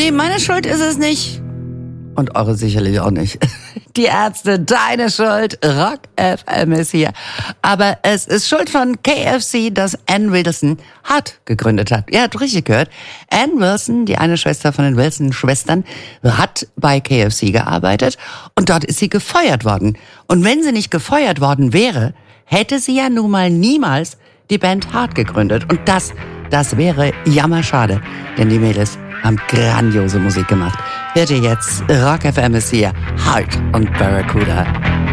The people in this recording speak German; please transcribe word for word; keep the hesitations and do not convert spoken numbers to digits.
Nee, meine Schuld ist es nicht. Und eure sicherlich auch nicht. Die Ärzte, deine Schuld. Rock F M ist hier. Aber es ist Schuld von K F C, dass Ann Wilson Heart gegründet hat. Ihr habt richtig gehört. Ann Wilson, die eine Schwester von den Wilson-Schwestern, hat bei K F C gearbeitet und dort ist sie gefeuert worden. Und wenn sie nicht gefeuert worden wäre, hätte sie ja nun mal niemals die Band Heart gegründet. Und das, das wäre jammerschade, denn die Mädels haben grandiose Musik gemacht. Hört ihr jetzt, Rock F M ist hier, Heart und Barracuda.